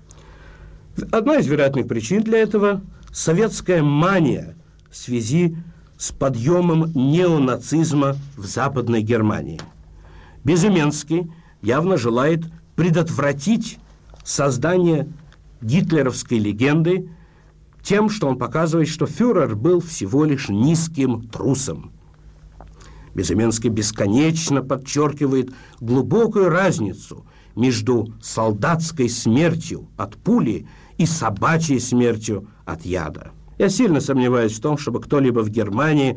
Speaker 16: Одна из вероятных причин для этого – советская мания в связи с подъемом неонацизма в Западной Германии. Безыменский явно желает предотвратить создание гитлеровской легенды тем, что он показывает, что фюрер был всего лишь низким трусом. Безыменский бесконечно подчеркивает глубокую разницу между солдатской смертью от пули и собачьей смертью от яда. Я сильно сомневаюсь в том, чтобы кто-либо в Германии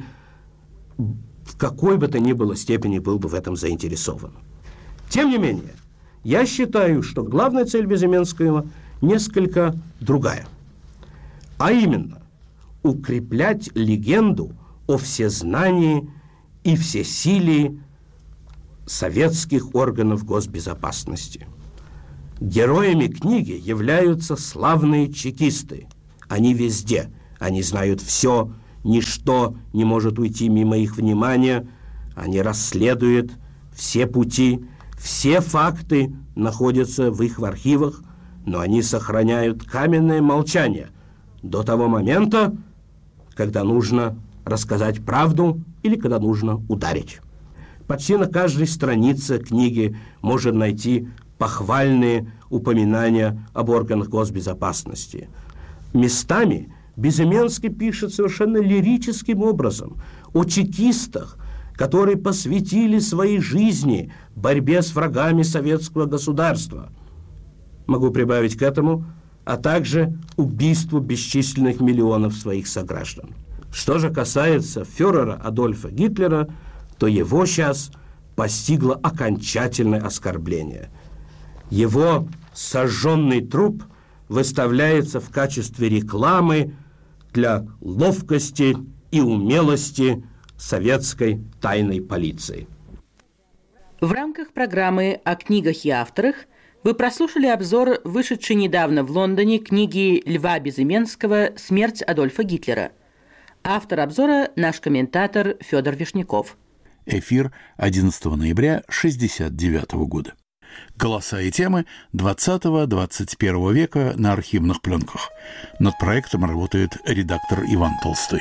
Speaker 16: в какой бы то ни было степени был бы в этом заинтересован. Тем не менее, я считаю, что главная цель Безыменского несколько другая. А именно, укреплять легенду о всезнании и всесилии советских органов госбезопасности. Героями книги являются славные чекисты. Они везде, они знают все, ничто не может уйти мимо их внимания, они расследуют все пути, все факты находятся в их архивах, но они сохраняют каменное молчание до того момента, когда нужно рассказать правду или когда нужно ударить. Почти на каждой странице книги можно найти похвальные упоминания об органах госбезопасности. Местами Безыменский пишет совершенно лирическим образом о чекистах, которые посвятили своей жизни борьбе с врагами советского государства. Могу прибавить к этому, а также убийству бесчисленных миллионов своих сограждан. Что же касается фюрера Адольфа Гитлера, то его сейчас постигло окончательное оскорбление. Его сожженный труп выставляется в качестве рекламы для ловкости и умелости советской тайной полиции.
Speaker 17: В рамках программы о книгах и авторах вы прослушали обзор вышедшей недавно в Лондоне книги Льва Безыменского «Смерть Адольфа Гитлера». Автор обзора – наш комментатор Федор Вишняков.
Speaker 3: Эфир одиннадцатого ноября шестьдесят девятого года. Голоса и темы двадцатого-двадцать первого века на архивных пленках. Над проектом работает редактор Иван Толстой.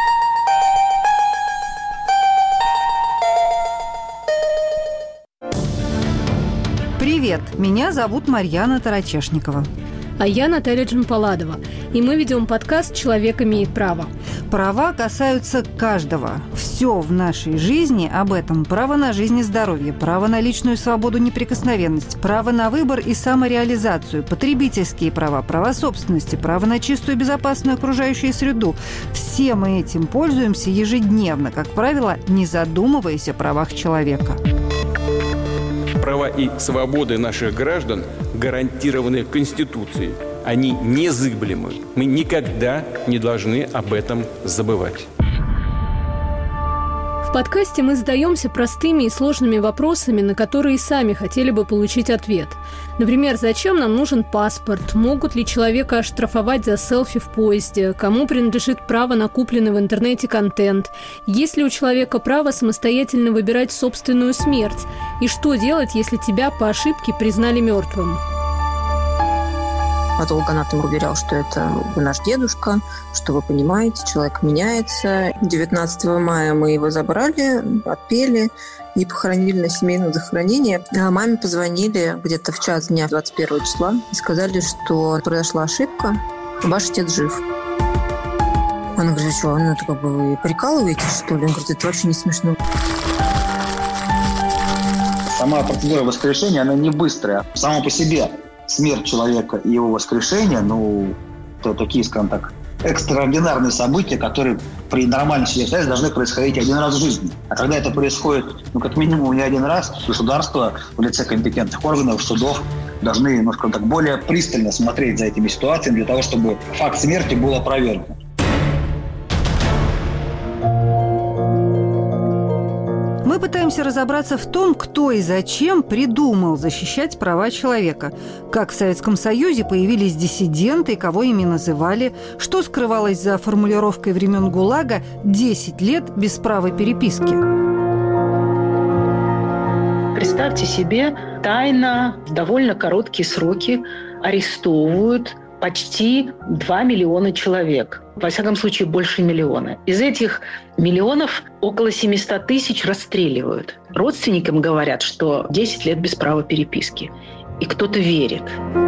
Speaker 18: Привет, меня зовут Марьяна Тарачешникова.
Speaker 13: А я Наталья Джампаладова. И мы ведем подкаст «Человек имеет право».
Speaker 18: Права касаются каждого. Все в нашей жизни об этом. Право на жизнь и здоровье, право на личную свободу, неприкосновенность, право на выбор и самореализацию, потребительские права, права собственности, право на чистую и безопасную окружающую среду. Все мы этим пользуемся ежедневно, как правило, не задумываясь о правах человека.
Speaker 19: Права и свободы наших граждан гарантированы Конституцией. Они незыблемы. Мы никогда не должны об этом забывать.
Speaker 13: В подкасте мы задаемся простыми и сложными вопросами, на которые сами хотели бы получить ответ. Например, зачем нам нужен паспорт? Могут ли человека оштрафовать за селфи в поезде? Кому принадлежит право на купленный в интернете контент? Есть ли у человека право самостоятельно выбирать собственную смерть? И что делать, если тебя по ошибке признали мертвым?
Speaker 20: Патологоанатом уверял, что это наш дедушка, что вы понимаете, человек меняется. девятнадцатого мая мы его забрали, отпели и похоронили на семейном захоронении. А маме позвонили где-то в час дня двадцать первого числа и сказали, что произошла ошибка, ваш отец жив. Она говорит, что, ну это как бы вы прикалываетесь, что ли? Он говорит, это вообще не смешно.
Speaker 21: Сама процедура воскрешения, она не быстрая. Само по себе смерть человека и его воскрешение, ну, это такие, скажем так, экстраординарные события, которые при нормальной связи должны происходить один раз в жизни. А когда это происходит, ну, как минимум не один раз, государство в лице компетентных органов, судов должны, ну, скажем так, более пристально смотреть за этими ситуациями для того, чтобы факт смерти был опровергнут.
Speaker 18: Мы пытаемся разобраться в том, кто и зачем придумал защищать права человека. Как в Советском Союзе появились диссиденты, кого ими называли, что скрывалось за формулировкой времен ГУЛАГа «десять лет без права переписки».
Speaker 22: Представьте себе, тайно в довольно короткие сроки арестовывают почти два миллиона человек. Во всяком случае, больше миллиона. Из этих миллионов около семьсот тысяч расстреливают. Родственникам говорят, что десять лет без права переписки. И кто-то верит.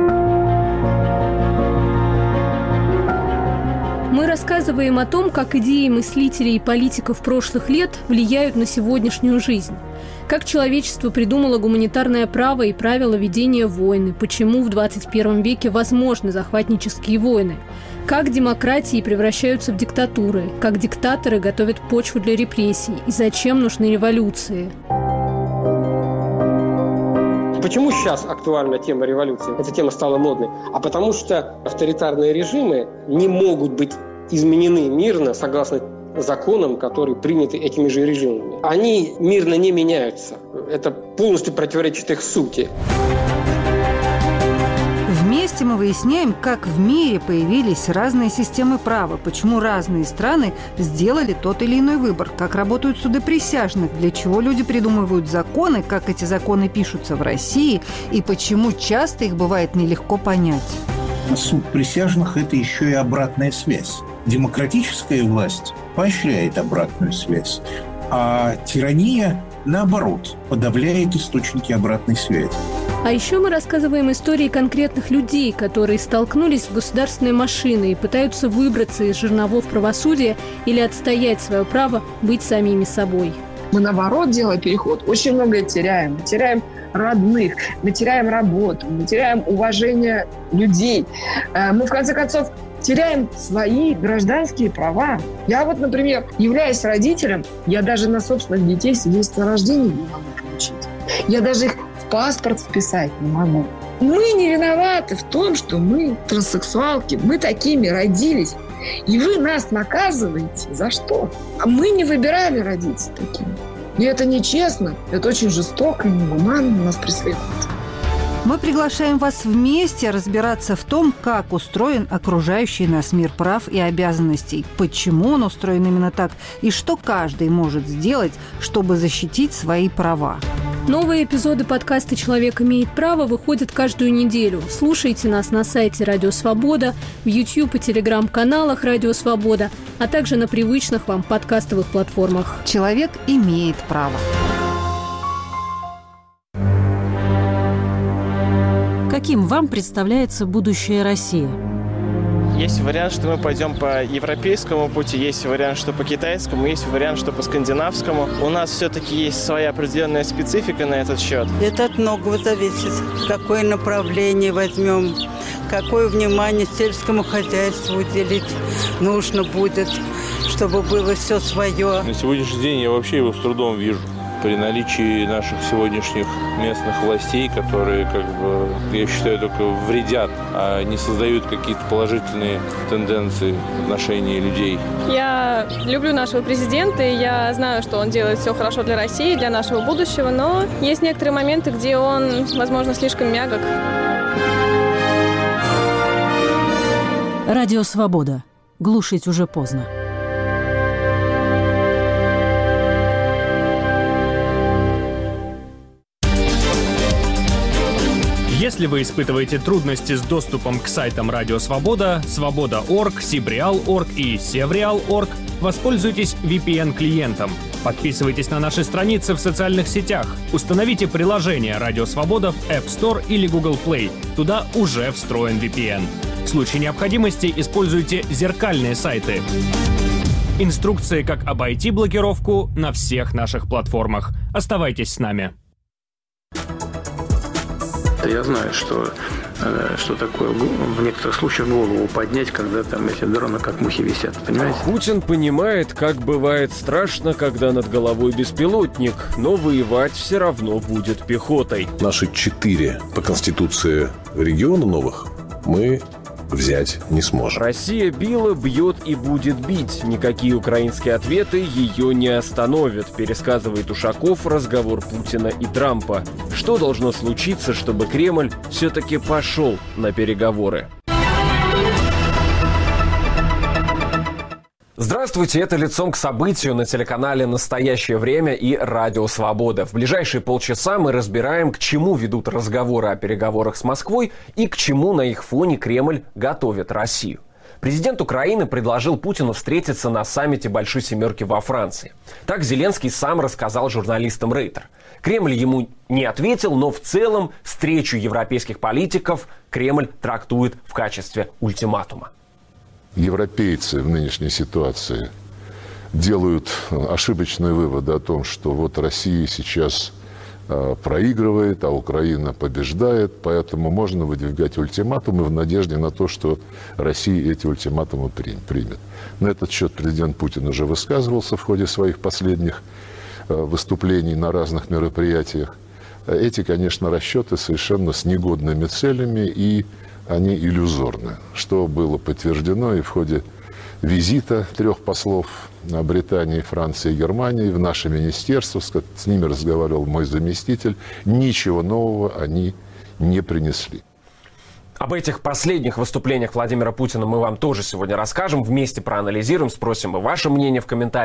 Speaker 13: Мы рассказываем о том, как идеи мыслителей и политиков прошлых лет влияют на сегодняшнюю жизнь. Как человечество придумало гуманитарное право и правила ведения войны, почему в двадцать первом веке возможны захватнические войны, как демократии превращаются в диктатуры, как диктаторы готовят почву для репрессий и зачем нужны революции.
Speaker 23: Почему сейчас актуальна тема революции? Эта тема стала модной. А потому что авторитарные режимы не могут быть изменены мирно, согласно законам, которые приняты этими же режимами. Они мирно не меняются. Это полностью противоречит их сути.
Speaker 18: Вместе мы выясняем, как в мире появились разные системы права, почему разные страны сделали тот или иной выбор, как работают суды присяжных, для чего люди придумывают законы, как эти законы пишутся в России и почему часто их бывает нелегко понять.
Speaker 1: Суд присяжных – это еще и обратная связь. Демократическая власть поощряет обратную связь, а тирания, наоборот, подавляет источники обратной связи.
Speaker 13: А еще мы рассказываем истории конкретных людей, которые столкнулись с государственной машиной и пытаются выбраться из жерновов правосудия или отстоять свое право быть самими собой.
Speaker 2: Мы, наоборот, делая переход, очень многое теряем. Мы теряем родных, мы теряем работу, мы теряем уважение людей. Мы, в конце концов, теряем свои гражданские права. Я вот, например, являясь родителем, я даже на собственных детей свидетельство о рождении не могу получить. Я даже их в паспорт вписать не могу. Мы не виноваты в том, что мы транссексуалки, мы такими родились. И вы нас наказываете за что? А мы не выбирали родиться такими. И это нечестно, это очень жестоко и негуманно нас преследует.
Speaker 18: Мы приглашаем вас вместе разбираться в том, как устроен окружающий нас мир прав и обязанностей, почему он устроен именно так и что каждый может сделать, чтобы защитить свои права.
Speaker 13: Новые эпизоды подкаста «Человек имеет право» выходят каждую неделю. Слушайте нас на сайте «Радио Свобода», в YouTube и Telegram-каналах «Радио Свобода», а также на привычных вам подкастовых платформах.
Speaker 18: «Человек имеет право».
Speaker 8: Каким вам представляется будущее России?
Speaker 5: Есть вариант, что мы пойдем по европейскому пути, есть вариант, что по китайскому, есть вариант, что по скандинавскому. У нас все-таки есть своя определенная специфика на этот счет.
Speaker 24: Это от многого зависит. Какое направление возьмем, какое внимание сельскому хозяйству уделить нужно будет, чтобы было все свое.
Speaker 25: На сегодняшний день я вообще его с трудом вижу. При наличии наших сегодняшних местных властей, которые, как бы, я считаю, только вредят, а не создают какие-то положительные тенденции в отношении людей.
Speaker 26: Я люблю нашего президента, и я знаю, что он делает все хорошо для России, для нашего будущего, но есть некоторые моменты, где он, возможно, слишком мягок.
Speaker 8: Радио Свобода. Глушить уже поздно.
Speaker 27: Если вы испытываете трудности с доступом к сайтам Радио Свобода, Свобода точка орг, Сибреал точка орг и Севреал точка орг, воспользуйтесь ви пи эн-клиентом. Подписывайтесь на наши страницы в социальных сетях. Установите приложение Радио Свобода в App Store или Google Play. Туда уже встроен ви пи эн. В случае необходимости используйте зеркальные сайты. Инструкции, как обойти блокировку, на всех наших платформах. Оставайтесь с нами.
Speaker 28: Я знаю, что, что такое в некоторых случаях голову поднять, когда там эти дроны как мухи висят, понимаете?
Speaker 29: Путин понимает, как бывает страшно, когда над головой беспилотник, но воевать все равно будет пехотой.
Speaker 30: Наши четыре по Конституции региона новых мы взять не сможем.
Speaker 29: Россия била, бьет и будет бить. Никакие украинские ответы ее не остановят, пересказывает Ушаков разговор Путина и Трампа. Что должно случиться, чтобы Кремль все-таки пошел на переговоры?
Speaker 31: Здравствуйте, это «Лицом к событию» на телеканале «Настоящее время» и «Радио Свобода». В ближайшие полчаса мы разбираем, к чему ведут разговоры о переговорах с Москвой и к чему на их фоне Кремль готовит Россию. Президент Украины предложил Путину встретиться на саммите Большой Семерки во Франции. Так Зеленский сам рассказал журналистам Рейтер. Кремль ему не ответил, но в целом встречу европейских политиков Кремль трактует в качестве ультиматума.
Speaker 32: Европейцы в нынешней ситуации делают ошибочные выводы о том, что вот Россия сейчас э, проигрывает, а Украина побеждает, поэтому можно выдвигать ультиматумы в надежде на то, что Россия эти ультиматумы примет. На этот счет президент Путин уже высказывался в ходе своих последних э, выступлений на разных мероприятиях. Эти, конечно, расчеты совершенно с негодными целями и они иллюзорны, что было подтверждено и в ходе визита трех послов Британии, Франции и Германии в наше министерство. С ними разговаривал мой заместитель. Ничего нового они не принесли.
Speaker 31: Об этих последних выступлениях Владимира Путина мы вам тоже сегодня расскажем. Вместе проанализируем, спросим и ваше мнение в комментариях.